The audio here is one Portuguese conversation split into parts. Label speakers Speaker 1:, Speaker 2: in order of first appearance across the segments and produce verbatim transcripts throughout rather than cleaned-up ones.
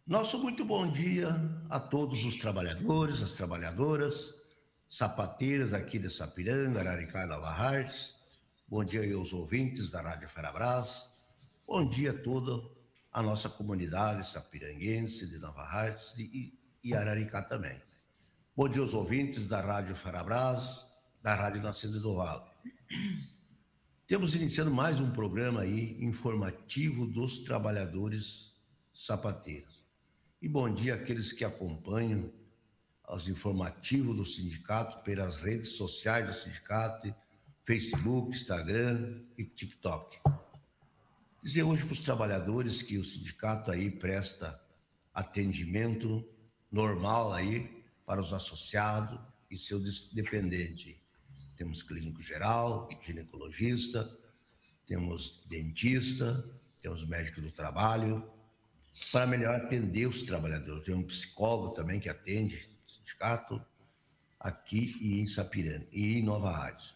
Speaker 1: Nosso muito bom dia a todos os trabalhadores, as trabalhadoras, sapateiras aqui de Sapiranga, Araricá e Nova Hartz. Bom dia aí aos ouvintes da Rádio Ferabras. Bom dia a toda a nossa comunidade sapiranguense de Nova Hartz e, e Araricá também. Bom dia aos ouvintes da Rádio Ferabras, da Rádio Nascida do Vale. Temos iniciando mais um programa aí informativo dos trabalhadores sapateiros. E bom dia àqueles que acompanham os informativos do sindicato pelas redes sociais do sindicato, Facebook, Instagram e TikTok. Dizer hoje para os trabalhadores que o sindicato aí presta atendimento normal aí para os associados e seu dependente. Temos clínico geral, ginecologista, temos dentista, temos médico do trabalho, para melhor atender os trabalhadores. Tem um psicólogo também que atende o sindicato aqui e em Sapiranga e em Nova Hartz.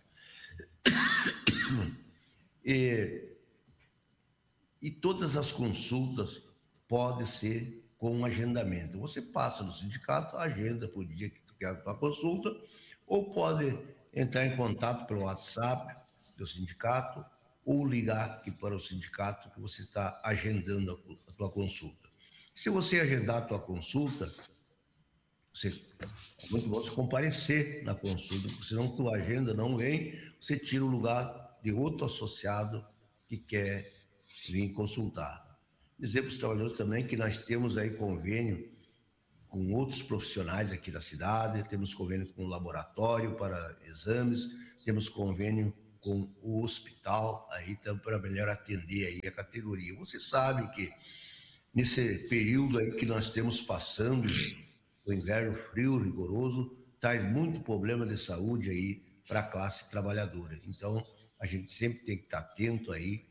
Speaker 1: E, e todas as consultas podem ser com um agendamento. Você passa no sindicato, agenda para o dia que tu quer a tua consulta, ou pode entrar em contato pelo WhatsApp do sindicato, ou ligar aqui para o sindicato que você está agendando a tua consulta. Se você agendar a tua consulta, você, é muito bom você comparecer na consulta, porque senão tua agenda não vem, você tira o lugar de outro associado que quer vir consultar. Dizer para os trabalhadores também que nós temos aí convênio com outros profissionais aqui da cidade, temos convênio com o laboratório para exames, temos convênio com o hospital aí para melhor atender aí a categoria. Você sabe que nesse período aí que nós temos passando, o inverno frio, rigoroso, traz muito problema de saúde aí para a classe trabalhadora. Então, a gente sempre tem que estar atento aí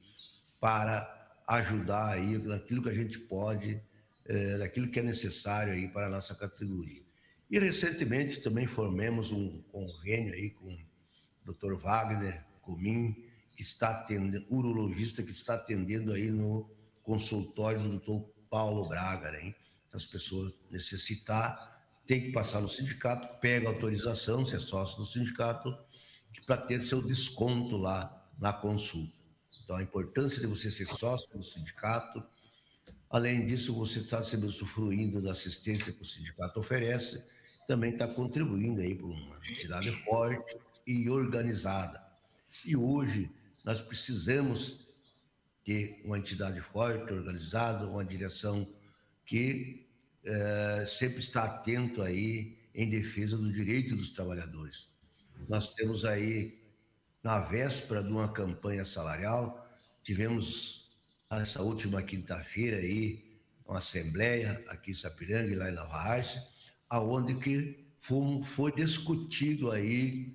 Speaker 1: para ajudar aí naquilo que a gente pode, é, naquilo que é necessário aí para a nossa categoria. E recentemente também formamos um convênio aí com o doutor Wagner Comim, que está atendendo, urologista que está atendendo aí no consultório do doutor Paulo Braga, né? Então, as pessoas necessitar, tem que passar no sindicato, pega autorização, se é sócio do sindicato, para ter seu desconto lá na consulta. Então, a importância de você ser sócio do sindicato. Além disso, você está sempre usufruindo da assistência que o sindicato oferece, também está contribuindo aí para uma entidade forte e organizada. E hoje nós precisamos ter uma entidade forte, organizada, uma direção que é, sempre está atento aí em defesa do direito dos trabalhadores. Nós temos aí, na véspera de uma campanha salarial, tivemos essa última quinta-feira aí uma assembleia aqui em Sapiranga e lá em Nova Hartz, aonde que foi, foi discutido aí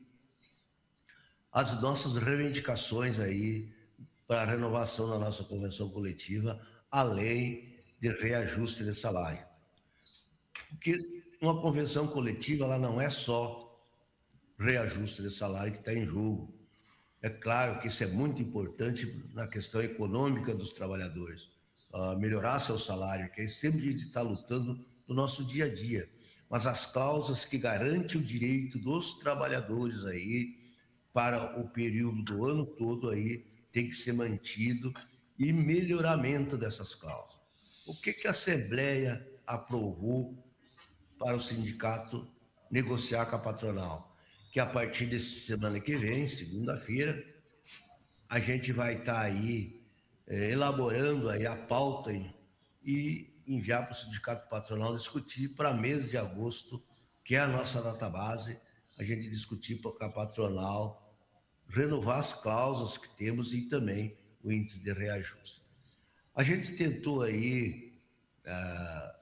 Speaker 1: as nossas reivindicações aí para a renovação da nossa convenção coletiva, além de reajuste de salário. Porque uma convenção coletiva ela não é só reajuste de salário que está em jogo. É claro que isso é muito importante na questão econômica dos trabalhadores, uh, melhorar seu salário, que é sempre a gente está lutando no nosso dia a dia. Mas as cláusulas que garantem o direito dos trabalhadores aí para o período do ano todo aí tem que ser mantido e melhoramento dessas cláusulas. O que, que a Assembleia aprovou para o sindicato negociar com a patronal? Que a partir de semana que vem, segunda-feira, a gente vai estar aí é, elaborando aí a pauta aí, e enviar para o sindicato patronal discutir para mês de agosto, que é a nossa database, a gente discutir com a patronal renovar as cláusulas que temos e também o índice de reajuste. A gente tentou aí uh,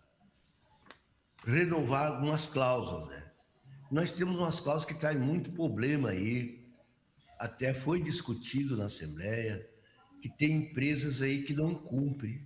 Speaker 1: renovar algumas cláusulas, né? Nós temos umas cláusulas que trazem muito problema aí, até foi discutido na Assembleia, que tem empresas aí que não cumprem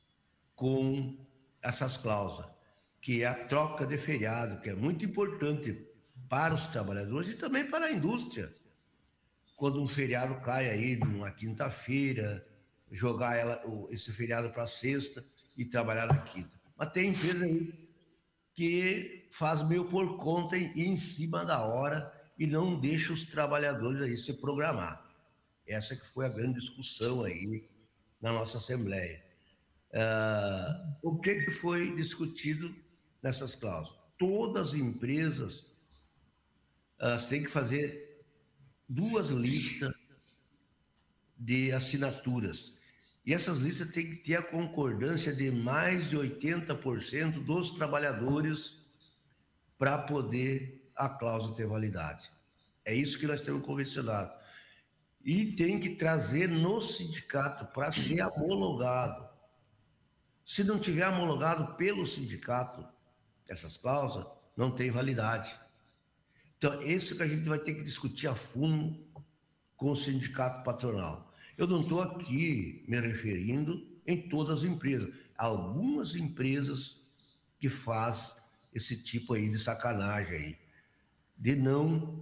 Speaker 1: com essas cláusulas, que é a troca de feriado, que é muito importante para os trabalhadores e também para a indústria. Quando um feriado cai aí numa quinta-feira, jogar ela, esse feriado para sexta e trabalhar na quinta. Mas tem empresa aí que faz meio por conta e em cima da hora e não deixa os trabalhadores aí se programar. Essa que foi a grande discussão aí na nossa Assembleia. Ah, o que, que foi discutido nessas cláusulas? Todas as empresas elas têm que fazer duas listas de assinaturas. E essas listas têm que ter a concordância de mais de oitenta por cento dos trabalhadores para poder a cláusula ter validade. É isso que nós temos convencionado. E tem que trazer no sindicato para ser homologado. Se não tiver homologado pelo sindicato, essas cláusulas, não tem validade. Então, isso que a gente vai ter que discutir a fundo com o sindicato patronal. Eu não estou aqui me referindo em todas as empresas. Algumas empresas que faz esse tipo aí de sacanagem aí, de não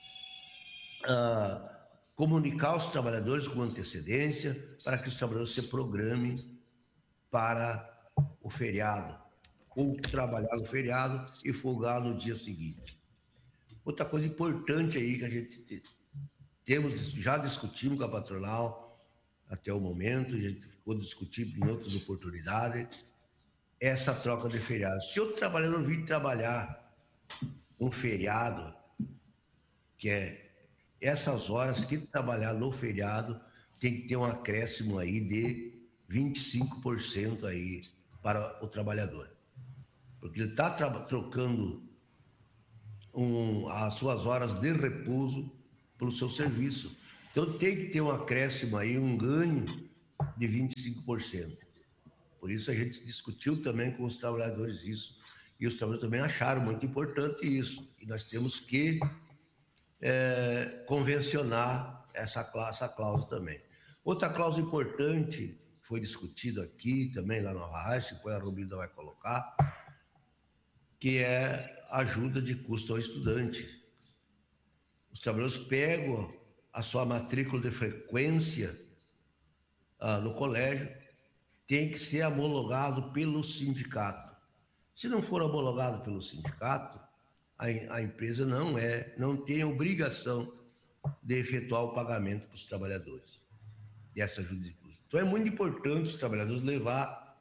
Speaker 1: ah, comunicar aos trabalhadores com antecedência para que os trabalhadores se programem para o feriado, ou trabalhar no feriado e folgar no dia seguinte. Outra coisa importante aí que a gente temos, já discutimos com a patronal até o momento, a gente ficou discutindo em outras oportunidades, essa troca de feriado. Se o trabalhador vir trabalhar um feriado, que é essas horas que trabalhar no feriado, tem que ter um acréscimo aí de vinte e cinco por cento aí para o trabalhador. Porque ele está trocando um, as suas horas de repouso pelo seu serviço. Então tem que ter um acréscimo aí, um ganho de vinte e cinco por cento. Por isso a gente discutiu também com os trabalhadores isso, e os trabalhadores também acharam muito importante isso. E nós temos que é, convencionar essa, essa cláusula também. Outra cláusula importante foi discutida aqui também lá no Arraes, depois a Romilda vai colocar, que é ajuda de custo ao estudante. Os trabalhadores pegam a sua matrícula de frequência ah, no colégio, tem que ser homologado pelo sindicato. Se não for homologado pelo sindicato, a, a empresa não é, não tem obrigação de efetuar o pagamento para os trabalhadores dessa ajuda de custo. Então é muito importante os trabalhadores levar,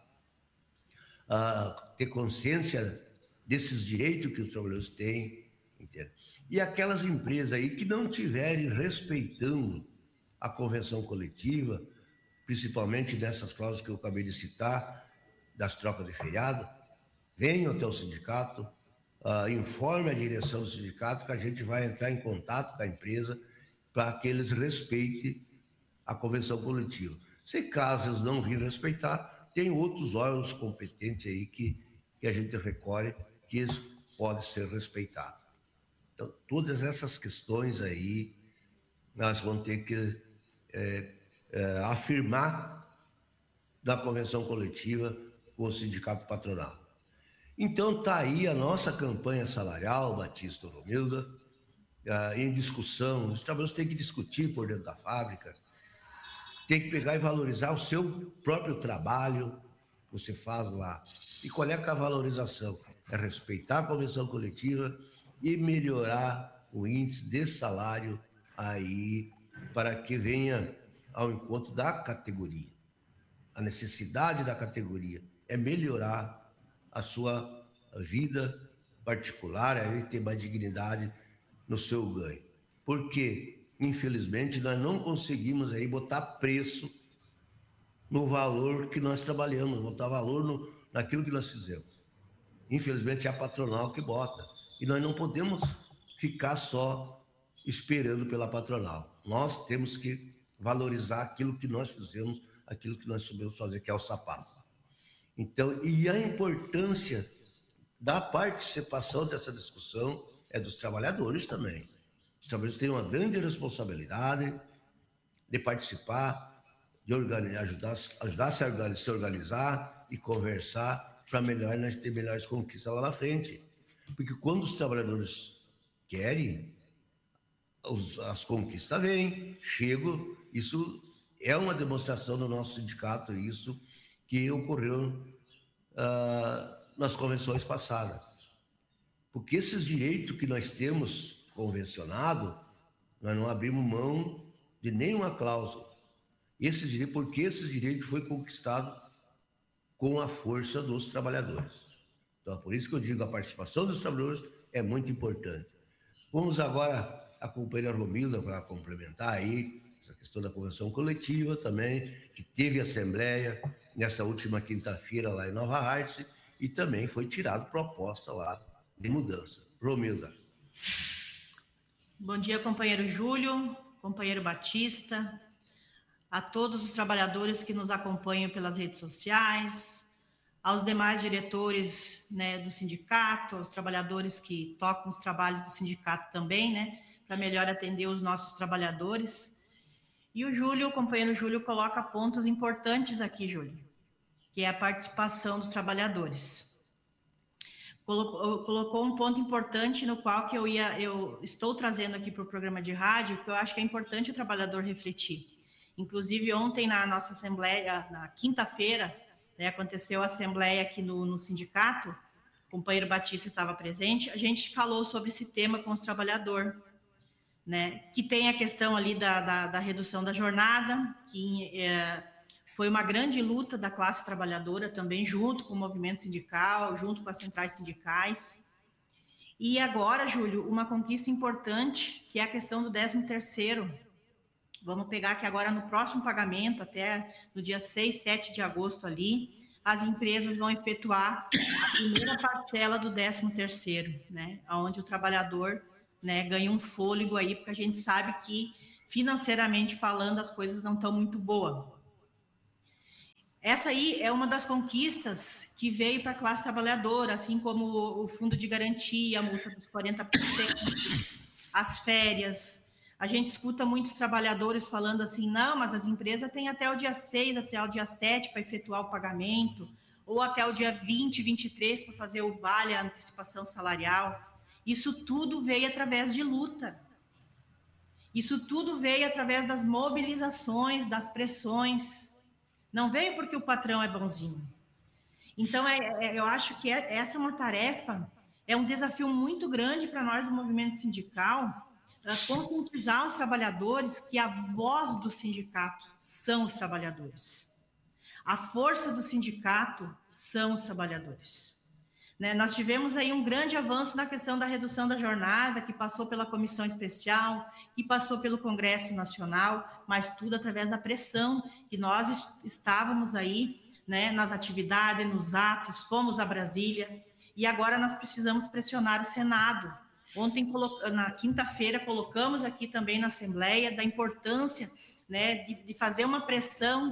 Speaker 1: uh, ter consciência desses direitos que os trabalhadores têm, entende? E aquelas empresas aí que não estiverem respeitando a convenção coletiva, principalmente nessas cláusulas que eu acabei de citar, das trocas de feriado, venham até o sindicato, uh, informe a direção do sindicato que a gente vai entrar em contato com a empresa para que eles respeitem a convenção coletiva. Se caso eles não virem respeitar, tem outros órgãos competentes aí que, que a gente recolhe que eles podem ser respeitados. Então, todas essas questões aí, nós vamos ter que é, é, afirmar na convenção coletiva com o sindicato patronal. Então, está aí a nossa campanha salarial, Batista Romilda, em discussão. Os trabalhadores têm que discutir por dentro da fábrica, tem que pegar e valorizar o seu próprio trabalho que você faz lá. E qual é a valorização? É respeitar a convenção coletiva e melhorar o índice de salário aí para que venha ao encontro da categoria. A necessidade da categoria é melhorar a sua vida particular, aí ter mais dignidade no seu ganho. Porque, infelizmente, nós não conseguimos aí botar preço no valor que nós trabalhamos, botar valor no, naquilo que nós fizemos. Infelizmente, é a patronal que bota. E nós não podemos ficar só esperando pela patronal. Nós temos que valorizar aquilo que nós fizemos, aquilo que nós soubemos fazer, que é o sapato. Então, e a importância da participação dessa discussão é dos trabalhadores também. Os trabalhadores têm uma grande responsabilidade de participar, de organizar, ajudar, ajudar a se organizar e conversar para melhor nós ter melhores conquistas lá na frente. Porque quando os trabalhadores querem, os, as conquistas vêm, chegam, isso é uma demonstração do nosso sindicato, isso que ocorreu uh, nas convenções passadas. Porque esses direitos que nós temos convencionado, nós não abrimos mão de nenhuma cláusula. Esse direito, porque esse direito foi conquistado com a força dos trabalhadores. Então, é por isso que eu digo, a participação dos trabalhadores é muito importante. Vamos agora a companheira Romilda para complementar aí essa questão da convenção coletiva também, que teve assembleia nessa última quinta-feira lá em Nova Hartz, e também foi tirado proposta lá de mudança. Romilda.
Speaker 2: Bom dia, companheiro Júlio, companheiro Batista, a todos os trabalhadores que nos acompanham pelas redes sociais, aos demais diretores, né, do sindicato, aos trabalhadores que tocam os trabalhos do sindicato também, né, para melhor atender os nossos trabalhadores. E o Júlio, o companheiro Júlio, coloca pontos importantes aqui, Júlio, que é a participação dos trabalhadores. Colocou, colocou um ponto importante no qual que eu, ia, eu estou trazendo aqui para o programa de rádio, que eu acho que é importante o trabalhador refletir. Inclusive, ontem na nossa assembleia, na quinta-feira, né, aconteceu a assembleia aqui no, no sindicato, o companheiro Batista estava presente, a gente falou sobre esse tema com os trabalhadores, né, que tem a questão ali da, da, da redução da jornada, que é, foi uma grande luta da classe trabalhadora também, junto com o movimento sindical, junto com as centrais sindicais. E agora, Júlio, uma conquista importante, que é a questão do décimo terceiro. Vamos pegar que agora no próximo pagamento, até no dia seis, sete de agosto ali, as empresas vão efetuar a primeira parcela do décimo terceiro, né? Onde o trabalhador, né, ganha um fôlego aí, porque a gente sabe que, financeiramente falando, as coisas não estão muito boas. Essa aí é uma das conquistas que veio para a classe trabalhadora, assim como o fundo de garantia, a multa dos quarenta por cento, as férias. A gente escuta muitos trabalhadores falando assim, não, mas as empresas têm até o dia seis, até o dia sete para efetuar o pagamento, ou até o dia vinte, vinte e três para fazer o vale, a antecipação salarial. Isso tudo veio através de luta. Isso tudo veio através das mobilizações, das pressões. Não veio porque o patrão é bonzinho. Então, é, é, eu acho que é, essa é uma tarefa, é um desafio muito grande para nós do movimento sindical, conscientizar os trabalhadores que a voz do sindicato são os trabalhadores. A força do sindicato são os trabalhadores. Né? Nós tivemos aí um grande avanço na questão da redução da jornada, que passou pela comissão especial, que passou pelo Congresso Nacional, mas tudo através da pressão, que nós estávamos aí, né, nas atividades, nos atos, fomos a Brasília, e agora nós precisamos pressionar o Senado. Ontem, na quinta-feira, colocamos aqui também na Assembleia da importância, né, de, de fazer uma pressão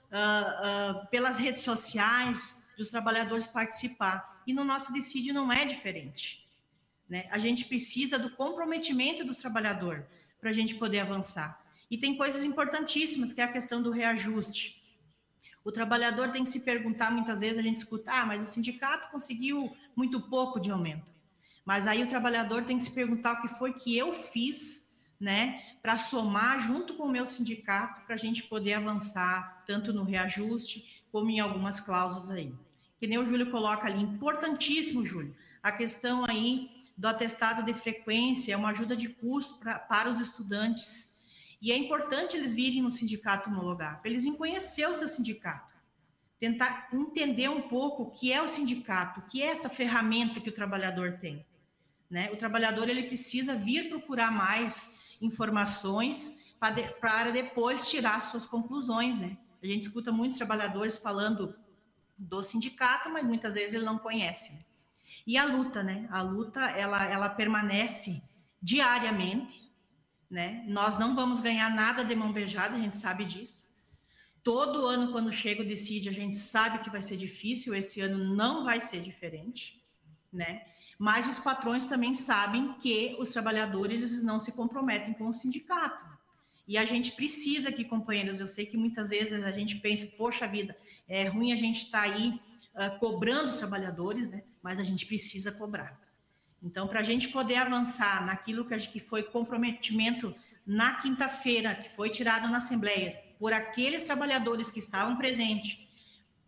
Speaker 2: uh, uh, pelas redes sociais, dos trabalhadores participar. E no nosso dissídio não é diferente. Né? A gente precisa do comprometimento dos trabalhadores para a gente poder avançar. E tem coisas importantíssimas, que é a questão do reajuste. O trabalhador tem que se perguntar, muitas vezes a gente escuta, ah, mas o sindicato conseguiu muito pouco de aumento. Mas aí o trabalhador tem que se perguntar o que foi que eu fiz, né, para somar junto com o meu sindicato, para a gente poder avançar, tanto no reajuste, como em algumas cláusulas aí. Que nem o Júlio coloca ali, importantíssimo, Júlio, a questão aí do atestado de frequência, é uma ajuda de custo pra, para os estudantes. E é importante eles virem no sindicato homologar, para eles virem conhecer o seu sindicato, tentar entender um pouco o que é o sindicato, o que é essa ferramenta que o trabalhador tem. Né? O trabalhador ele precisa vir procurar mais informações para, de, para depois tirar suas conclusões. Né? A gente escuta muitos trabalhadores falando do sindicato, mas muitas vezes ele não conhece. Né? E a luta, né? A luta, ela, ela permanece diariamente, né? Nós não vamos ganhar nada de mão beijada, a gente sabe disso. Todo ano, quando chega o dissídio, a gente sabe que vai ser difícil, esse ano não vai ser diferente, né? Mas os patrões também sabem que os trabalhadores eles não se comprometem com o sindicato. E a gente precisa aqui, companheiros, eu sei que muitas vezes a gente pensa, poxa vida, é ruim a gente estar tá aí uh, cobrando os trabalhadores, né? Mas a gente precisa cobrar. Então, para a gente poder avançar naquilo que, a gente, que foi comprometimento na quinta-feira, que foi tirado na Assembleia, por aqueles trabalhadores que estavam presentes,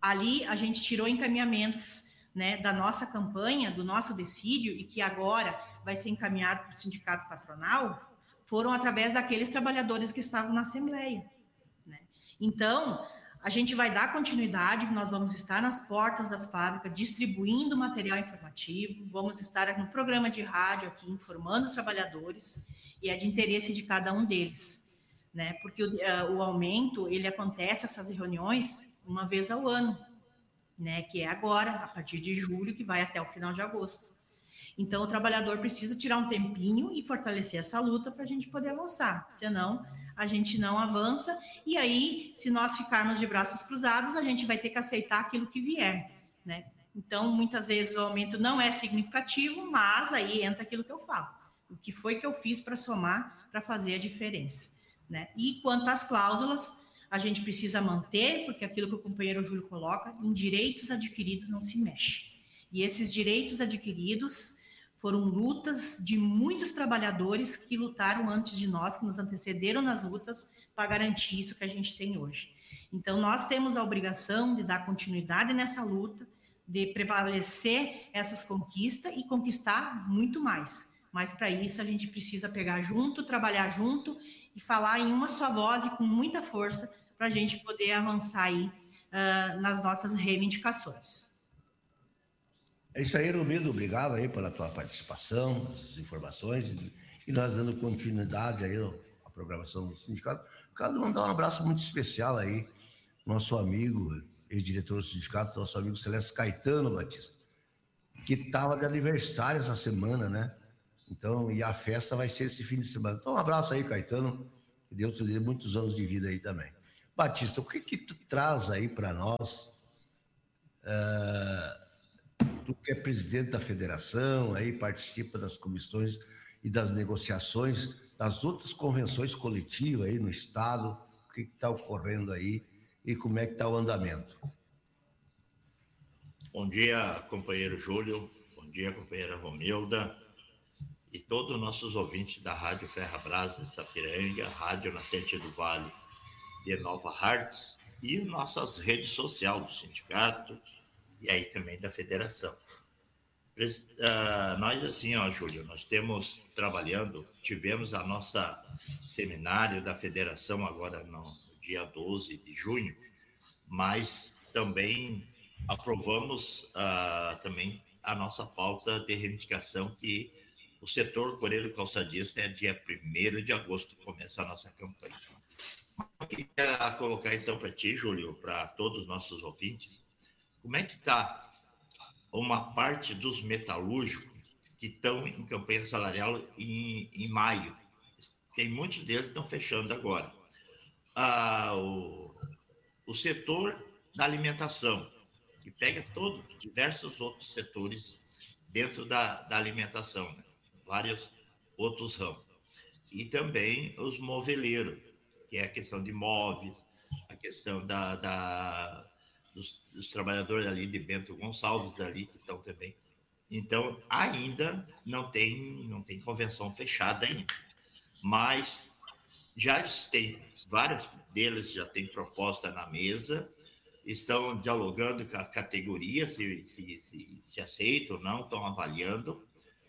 Speaker 2: ali a gente tirou encaminhamentos, né, da nossa campanha, do nosso decídio, e que agora vai ser encaminhado para o sindicato patronal, foram através daqueles trabalhadores que estavam na Assembleia, né? Então, a gente vai dar continuidade, nós vamos estar nas portas das fábricas distribuindo material informativo, vamos estar no programa de rádio aqui informando os trabalhadores, e é de interesse de cada um deles, né? Porque o, uh, o aumento, ele acontece, essas reuniões, uma vez ao ano, né? Que é agora, a partir de julho, que vai até o final de agosto. Então, o trabalhador precisa tirar um tempinho e fortalecer essa luta para a gente poder avançar, senão a gente não avança, e aí, se nós ficarmos de braços cruzados, a gente vai ter que aceitar aquilo que vier, né? Então, muitas vezes o aumento não é significativo, mas aí entra aquilo que eu falo. O que foi que eu fiz para somar, para fazer a diferença, né? E quanto às cláusulas, a gente precisa manter, porque aquilo que o companheiro Júlio coloca, em direitos adquiridos não se mexe. E esses direitos adquiridos foram lutas de muitos trabalhadores que lutaram antes de nós, que nos antecederam nas lutas para garantir isso que a gente tem hoje. Então, nós temos a obrigação de dar continuidade nessa luta, de prevalecer essas conquistas e conquistar muito mais. Mas, para isso, a gente precisa pegar junto, trabalhar junto e falar em uma só voz e com muita força para a gente poder avançar aí uh, nas nossas reivindicações.
Speaker 1: É isso aí, Romildo, obrigado aí pela tua participação, essas informações, e nós dando continuidade aí à programação do sindicato. Quero mandar um abraço muito especial aí, nosso amigo, ex-diretor do sindicato, nosso amigo Celeste Caetano Batista, que estava de aniversário essa semana, né? Então, e a festa vai ser esse fim de semana. Então, um abraço aí, Caetano, que Deus te dê muitos anos de vida aí também. Batista, o que que tu traz aí para nós? Uh, Tu que é presidente da federação, aí participa das comissões e das negociações das outras convenções coletivas aí no estado, o que está ocorrendo aí e como é que está o andamento?
Speaker 3: Bom dia, companheiro Júlio, bom dia, companheira Romilda e todos os nossos ouvintes da Rádio Ferrabras de Sapiranga, Rádio Nascente do Vale de Nova Hartz e nossas redes sociais do sindicato, e aí também da federação. Uh, nós assim, ó, Júlio, nós temos trabalhando, tivemos a nossa seminário da federação agora no, no dia doze de junho, mas também aprovamos uh, também a nossa pauta de reivindicação que o setor coreiro calçadista é dia primeiro de agosto começa a nossa campanha. Eu queria colocar então para ti, Júlio, para todos os nossos ouvintes, como é que está uma parte dos metalúrgicos que estão em campanha salarial em, em maio? Tem muitos deles que estão fechando agora. Ah, o, o setor da alimentação, que pega todos, diversos outros setores dentro da, da alimentação, né? Vários outros ramos. E também os moveleiros, que é a questão de móveis, a questão da... da Dos, dos trabalhadores ali de Bento Gonçalves ali que estão também. Então, ainda não tem, não tem convenção fechada ainda, mas já tem, vários deles já têm proposta na mesa, estão dialogando com a categoria, se, se, se, se aceita ou não, estão avaliando.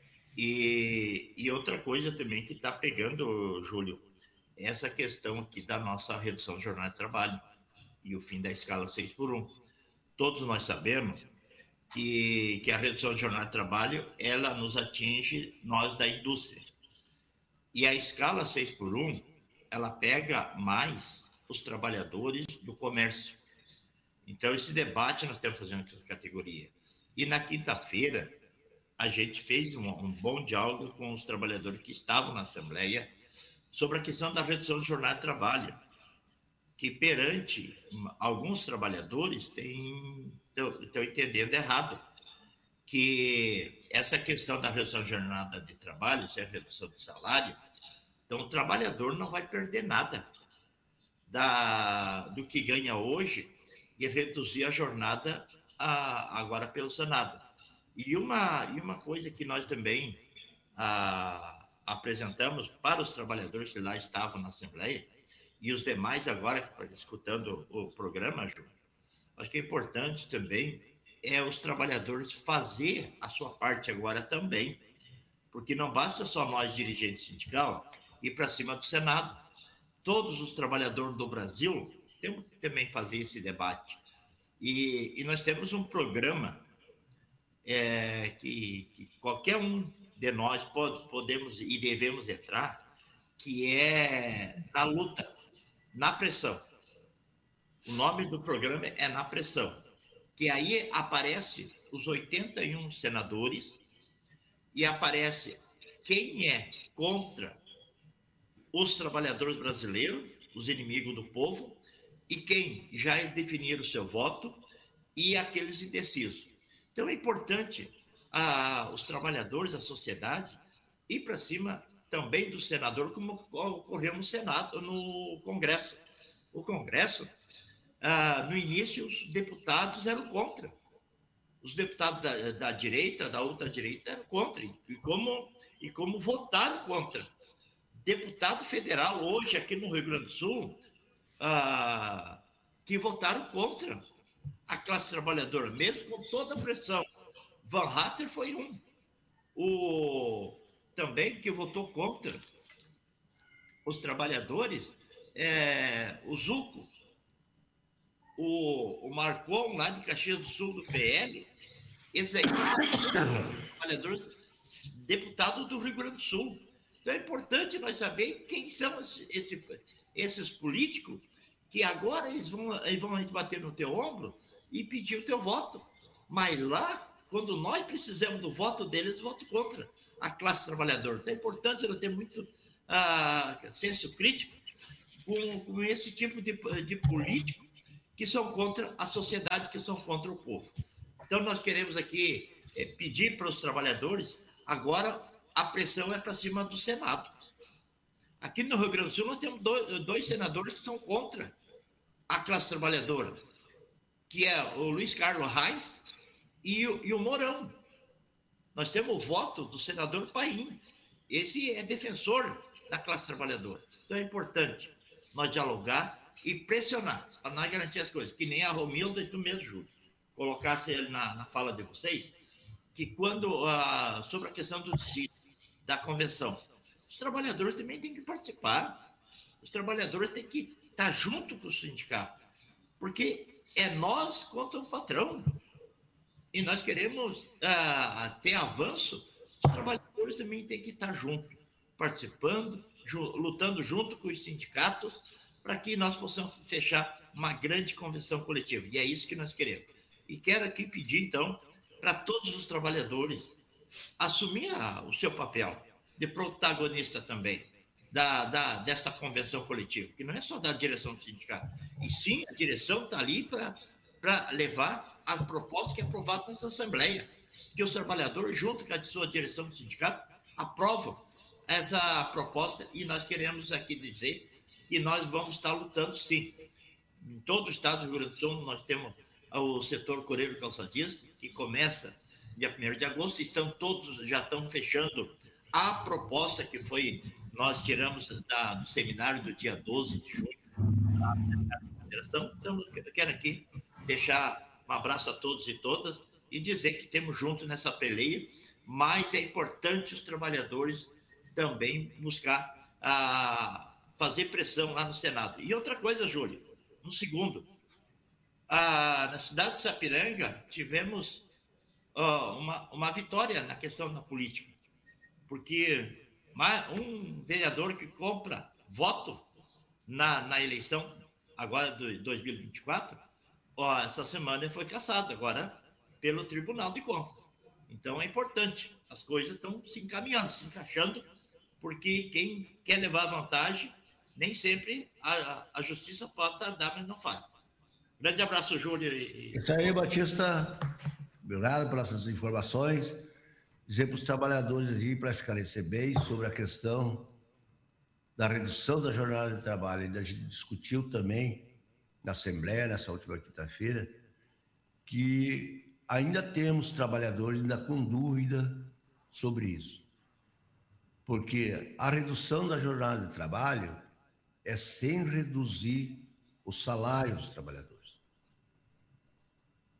Speaker 3: E, e outra coisa também que está pegando, Júlio, essa questão aqui da nossa redução de jornada de trabalho e o fim da escala seis por um. Todos nós sabemos que, que a redução de jornada de trabalho, ela nos atinge, nós da indústria. E a escala seis por um, ela pega mais os trabalhadores do comércio. Então, esse debate nós estamos fazendo com a categoria. E na quinta-feira, a gente fez um, um bom diálogo com os trabalhadores que estavam na Assembleia sobre a questão da redução de jornada de trabalho, que perante alguns trabalhadores estão entendendo errado, que essa questão da redução de jornada de trabalho, isso é redução de salário, então o trabalhador não vai perder nada da, do que ganha hoje e reduzir a jornada a, agora pelo Senado. E uma, e uma coisa que nós também a, apresentamos para os trabalhadores que lá estavam na Assembleia, e os demais agora, escutando o programa, Ju, Acho que é importante também é os trabalhadores fazer a sua parte agora também, porque não basta só nós, dirigentes sindical, ir para cima do Senado. Todos os trabalhadores do Brasil temos que também fazer esse debate. E, e nós temos um programa é, que, que qualquer um de nós pode, podemos e devemos entrar, que é na luta, na pressão. O nome do programa é Na Pressão, que aí aparece os oitenta e um senadores e aparece quem é contra os trabalhadores brasileiros, os inimigos do povo, e quem já definiram o seu voto e aqueles indecisos. Então é importante ah, os trabalhadores, a sociedade, ir para cima também do senador, como ocorreu no Senado, no Congresso. O Congresso, ah, no início, os deputados eram contra. Os deputados da, da direita, da outra direita, eram contra. E como, e como votaram contra. Deputado federal, hoje, aqui no Rio Grande do Sul, ah, que votaram contra a classe trabalhadora, mesmo com toda a pressão. Van Hatter foi um. O, também que votou contra os trabalhadores, é, o Zucco, o, o Marcon, lá de Caxias do Sul, do P L, esse aí trabalhadores, deputado do Rio Grande do Sul. Então é importante nós saber quem são esses, esses políticos que agora eles vão, eles vão bater no teu ombro e pedir o teu voto. Mas lá, quando nós precisamos do voto deles, voto contra a classe trabalhadora. Então é importante nós ter muito ah, senso crítico com, com esse tipo de, de político que são contra a sociedade, que são contra o povo. Então nós queremos aqui é, pedir para os trabalhadores, agora a pressão é para cima do Senado. Aqui no Rio Grande do Sul nós temos dois, dois senadores que são contra a classe trabalhadora, que é o Luiz Carlos Reis e o, e o Mourão. Nós temos o voto do senador Paim. Esse é defensor da classe trabalhadora. Então é importante nós dialogar e pressionar para nós garantir as coisas, que nem a Romilda e tu mesmo, Júlio, colocasse ele na, na fala de vocês, que quando, ah, sobre a questão do decídio, da convenção, os trabalhadores também têm que participar, os trabalhadores têm que estar junto com o sindicato, porque é nós contra o patrão, e nós queremos ah, ter avanço, os trabalhadores também têm que estar juntos, participando, ju lutando junto com os sindicatos, para que nós possamos fechar uma grande convenção coletiva, e é isso que nós queremos. E quero aqui pedir, então, para todos os trabalhadores assumir a, o seu papel de protagonista também da, da, desta convenção coletiva, que não é só da direção do sindicato, e sim a direção está ali para levar a proposta que é aprovada nessa Assembleia, que os trabalhadores, junto com a sua direção do sindicato, aprovam essa proposta, e nós queremos aqui dizer que nós vamos estar lutando, sim. Em todo o estado do Rio Grande do Sul, nós temos o setor coreiro calçadista, que começa dia primeiro de agosto, estão todos, já estão fechando a proposta que foi, nós tiramos da, do seminário do dia doze de junho, da Federação. Então, eu quero aqui deixar um abraço a todos e todas e dizer que temos junto nessa peleia, mas é importante os trabalhadores também buscar a fazer pressão lá no Senado. E outra coisa, Júlio, um segundo, ah, na cidade de Sapiranga tivemos oh, uma, uma vitória na questão da política, porque um vereador que compra voto na, na eleição agora de dois mil e vinte e quatro, oh, essa semana foi cassado agora pelo Tribunal de Contas. Então é importante, as coisas estão se encaminhando, se encaixando, porque quem quer levar vantagem, nem sempre a, a justiça pode tardar, mas não faz. Grande abraço, Júlio. E...
Speaker 1: Isso aí, Batista. Obrigado pelas suas informações. Dizer para os trabalhadores ir para esclarecer bem sobre a questão da redução da jornada de trabalho. A gente discutiu também na Assembleia, nessa última quinta-feira, que ainda temos trabalhadores ainda com dúvida sobre isso. Porque a redução da jornada de trabalho é sem reduzir o salário dos trabalhadores.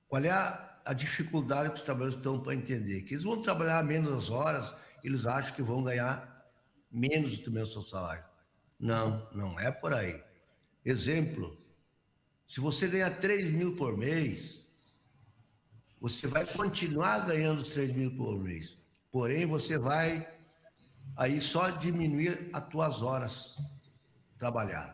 Speaker 1: qual é a, a dificuldade que os trabalhadores estão para entender? Que eles vão trabalhar menos horas, eles acham que vão ganhar menos do mesmo seu salário. Não, não é por aí. Exemplo, se você ganha três mil por mês, você vai continuar ganhando os três mil por mês. Porém, você vai aí só diminuir as tuas horas trabalhadas.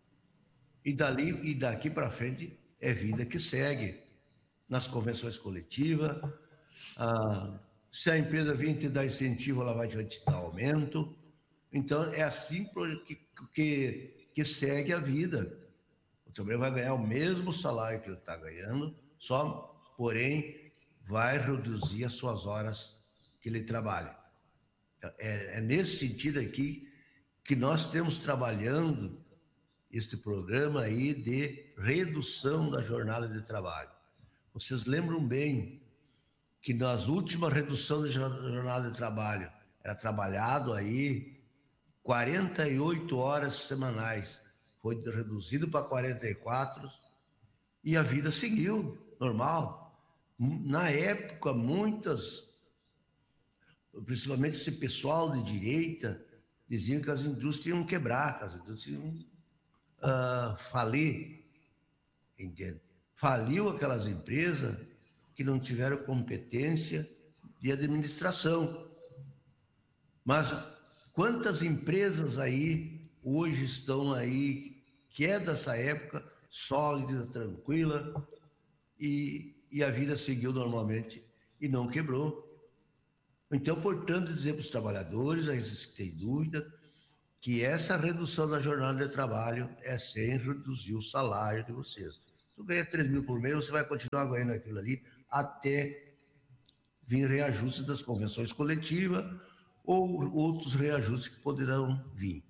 Speaker 1: E dali e daqui para frente é vida que segue. Nas convenções coletivas, ah, se a empresa vir te dar incentivo, ela vai te dar aumento. Então, é assim que, que, que segue a vida. O trabalhador vai ganhar o mesmo salário que ele está ganhando, só, porém, vai reduzir as suas horas que ele trabalha. É, é nesse sentido aqui que nós estamos trabalhando este programa aí de redução da jornada de trabalho. Vocês lembram bem que nas últimas reduções da jornada de trabalho era trabalhado aí quarenta e oito horas semanais, foi reduzido para quarenta e quatro e a vida seguiu normal. Na época, muitas, principalmente esse pessoal de direita, diziam que as indústrias iam quebrar, que as indústrias iam uh, falir, entende? Faliu aquelas empresas que não tiveram competência de administração. Mas quantas empresas aí hoje estão aí, que é dessa época, sólida, tranquila, e, e a vida seguiu normalmente e não quebrou. Então, portanto, dizer para os trabalhadores, a esses que têm dúvida, que essa redução da jornada de trabalho é sem reduzir o salário de vocês. Tu ganha três mil por mês, você vai continuar ganhando aquilo ali até vir reajustes das convenções coletivas ou outros reajustes que poderão vir.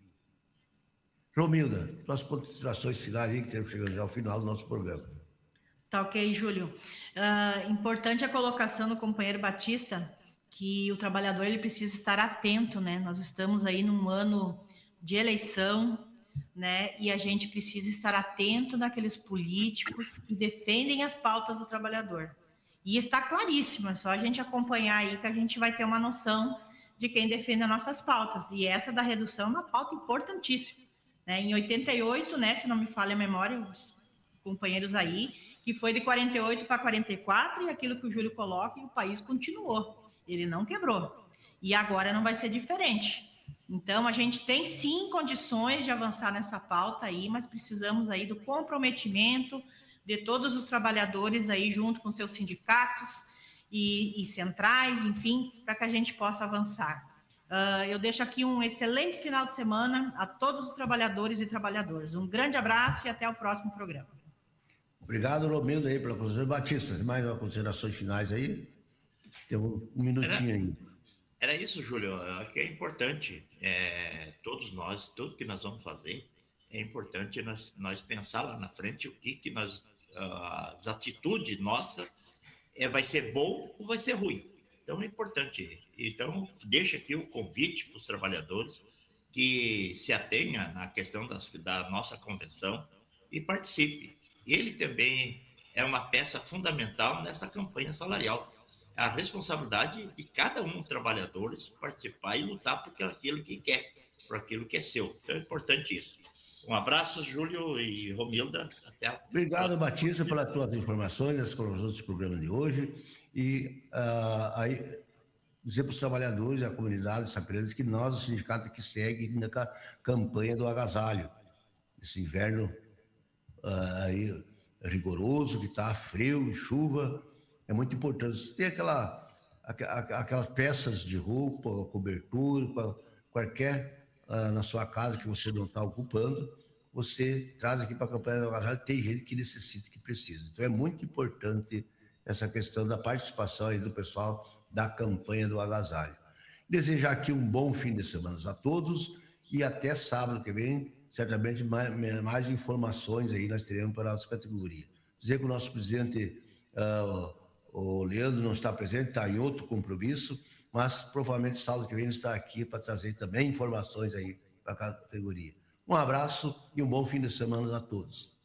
Speaker 1: Romilda, tuas considerações finais aí, que estamos chegando já ao final do nosso programa.
Speaker 2: Tá ok, Júlio. Uh, importante a colocação do companheiro Batista, que o trabalhador ele precisa estar atento, né? Nós estamos aí num ano de eleição, né? E a gente precisa estar atento naqueles políticos que defendem as pautas do trabalhador. E está claríssimo, é só a gente acompanhar aí que a gente vai ter uma noção de quem defende as nossas pautas. E essa da redução é uma pauta importantíssima, né? Em oitenta e oito, né, se não me falha a memória, os companheiros aí, que foi de quarenta e oito para quarenta e quatro, e aquilo que o Júlio coloca, e o país continuou, ele não quebrou. E agora não vai ser diferente. Então, a gente tem sim condições de avançar nessa pauta aí, mas precisamos aí do comprometimento de todos os trabalhadores aí, junto com seus sindicatos e, e centrais, enfim, para que a gente possa avançar. Uh, eu deixo aqui um excelente final de semana a todos os trabalhadores e trabalhadoras. Um grande abraço e até o próximo programa.
Speaker 1: Obrigado, Romildo, aí, pela consideração. Batista, mais uma considerações finais aí? Tem um, um minutinho
Speaker 3: era,
Speaker 1: aí.
Speaker 3: Era isso, Júlio. Acho que é importante, é, todos nós, tudo que nós vamos fazer, é importante nós, nós pensar lá na frente o que, que nós, uh, as atitudes nossas, é, vai ser bom ou vai ser ruim. Então, é importante. Então, deixa aqui o convite para os trabalhadores que se atenha na questão das, da nossa convenção e participe. Ele também é uma peça fundamental nessa campanha salarial. A responsabilidade de cada um dos trabalhadores participar e lutar por aquilo que quer, por aquilo que é seu. Então, é importante isso. Um abraço, Júlio e Romilda. Até a...
Speaker 1: Obrigado, Batista, pelas tuas informações, as colaborações desse programa de hoje. E uh, aí, dizer para os trabalhadores e a comunidade saberes que nós, o sindicato que segue na campanha do agasalho, esse inverno uh, aí, rigoroso, que está frio e chuva, é muito importante. Tem aquela, aquelas peças de roupa, cobertura, qualquer uh, na sua casa que você não está ocupando, você traz aqui para a campanha do agasalho, tem gente que necessita, que precisa. Então é muito importante essa questão da participação aí do pessoal da campanha do agasalho. Desejar aqui um bom fim de semana a todos e até sábado que vem, certamente mais, mais informações aí nós teremos para a nossa categoria. Dizer que o nosso presidente, uh, o Leandro, não está presente, está em outro compromisso, mas provavelmente sábado que vem ele está aqui para trazer também informações aí para a categoria. Um abraço e um bom fim de semana a todos.